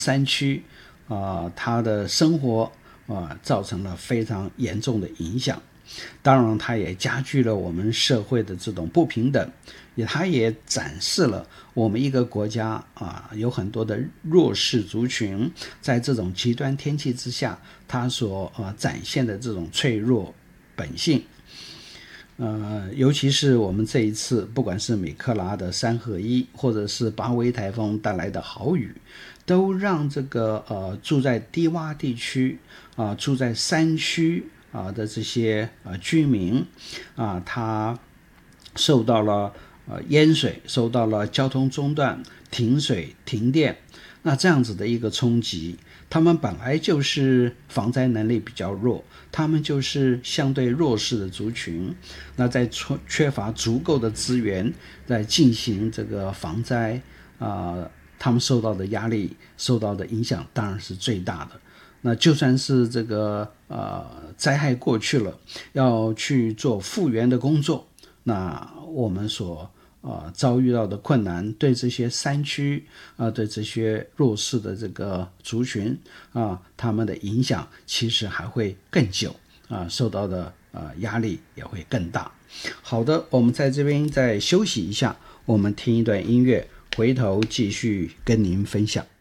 山区它的生活造成了非常严重的影响。当然它也加剧了我们社会的这种不平等，它也展示了我们一个国家有很多的弱势族群在这种极端天气之下它所展现的这种脆弱本性。尤其是我们这一次不管是美克拉的3合1或者是巴威台风带来的豪雨，都让这个住在低洼地区住在山区的这些居民他受到了淹水，受到了交通中断、停水、停电，那这样子的一个冲击，他们本来就是防灾能力比较弱，他们就是相对弱势的族群，那在缺乏足够的资源在进行这个防灾他们受到的压力、受到的影响当然是最大的。那就算是这个灾害过去了，要去做复原的工作，那我们所遭遇到的困难，对这些山区对这些弱势的这个族群他们的影响其实还会更久受到的压力也会更大。好的，我们在这边再休息一下，我们听一段音乐，回头继续跟您分享。